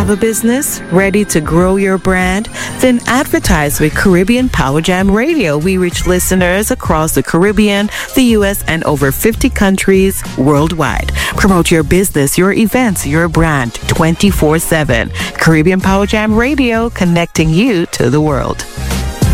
Have a business? Ready to grow your brand? Then advertise with Caribbean Power Jam Radio. We reach listeners across the Caribbean, the U.S., and over 50 countries worldwide. Promote your business, your events, your brand 24/7. Caribbean Power Jam Radio, connecting you to the world.